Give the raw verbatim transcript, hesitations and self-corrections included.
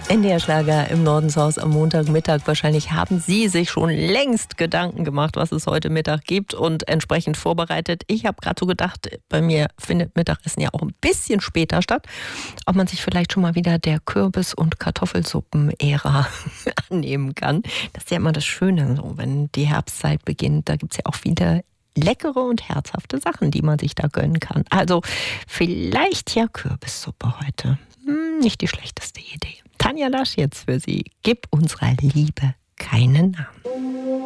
N D R-Schlager im Nordenshaus am Montagmittag. Wahrscheinlich haben Sie sich schon längst Gedanken gemacht, was es heute Mittag gibt und entsprechend vorbereitet. Ich habe gerade so gedacht, bei mir findet Mittagessen ja auch ein bisschen später statt, ob man sich vielleicht schon mal wieder der Kürbis- und Kartoffelsuppen-Ära annehmen kann. Das ist ja immer das Schöne, so, wenn die Herbstzeit beginnt. Da gibt es ja auch viele leckere und herzhafte Sachen, die man sich da gönnen kann. Also vielleicht ja Kürbissuppe heute. Hm, nicht die schlechteste Idee. Tanja Lasch jetzt für Sie. Gib unserer Liebe keinen Namen.